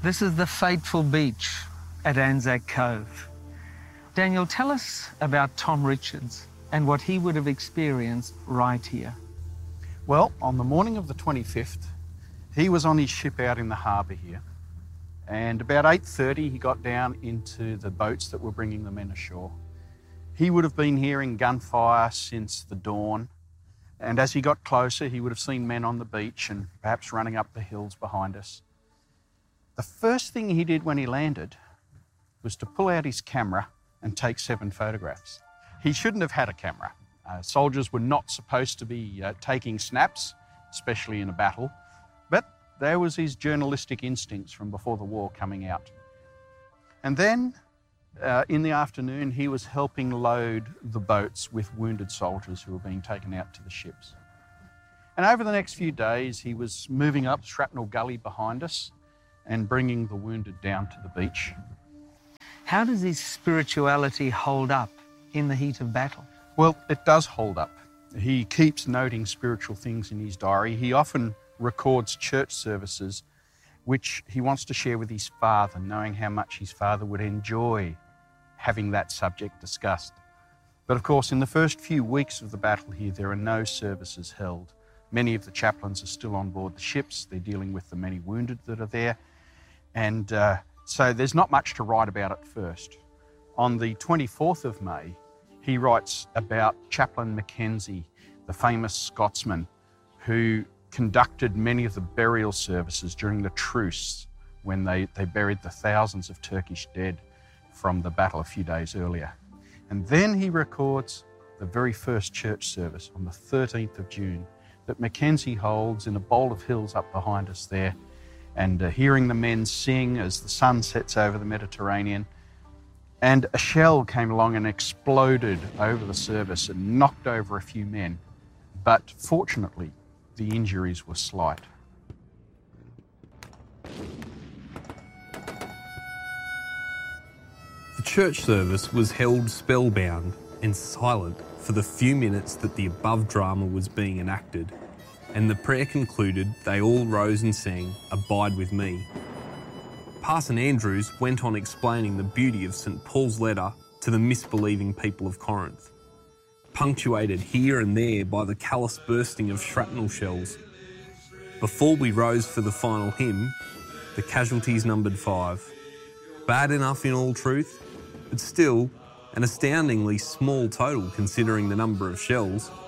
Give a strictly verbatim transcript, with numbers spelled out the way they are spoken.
This is the fateful beach at Anzac Cove. Daniel, tell us about Tom Richards and what he would have experienced right here. Well, on the morning of the twenty-fifth, he was on his ship out in the harbour here, and about eight thirty he got down into the boats that were bringing the men ashore. He would have been hearing gunfire since the dawn, and as he got closer he would have seen men on the beach and perhaps running up the hills behind us. The first thing he did when he landed was to pull out his camera and take seven photographs. He shouldn't have had a camera. Uh, soldiers were not supposed to be uh, taking snaps, especially in a battle, but there was his journalistic instincts from before the war coming out. And then uh, in the afternoon he was helping load the boats with wounded soldiers who were being taken out to the ships. And over the next few days he was moving up Shrapnel Gully behind us and bringing the wounded down to the beach. How does his spirituality hold up in the heat of battle? Well, it does hold up. He keeps noting spiritual things in his diary. He often records church services which he wants to share with his father, knowing how much his father would enjoy having that subject discussed. But of course, in the first few weeks of the battle here, there are no services held. Many of the chaplains are still on board the ships. They're dealing with the many wounded that are there. And uh, so there's not much to write about at first. On the twenty-fourth of May, he writes about Chaplain Mackenzie, the famous Scotsman who conducted many of the burial services during the truce when they, they buried the thousands of Turkish dead from the battle a few days earlier. And then he records the very first church service on the thirteenth of June that Mackenzie holds in a bowl of hills up behind us there, and uh, hearing the men sing as the sun sets over the Mediterranean. And a shell came along and exploded over the service and knocked over a few men. But fortunately, the injuries were slight. The church service was held spellbound and silent for the few minutes that the above drama was being enacted, and the prayer concluded, they all rose and sang, "Abide with me." Parson Andrews went on explaining the beauty of St Paul's letter to the misbelieving people of Corinth, punctuated here and there by the callous bursting of shrapnel shells. Before we rose for the final hymn, the casualties numbered five. Bad enough in all truth, but still an astoundingly small total considering the number of shells.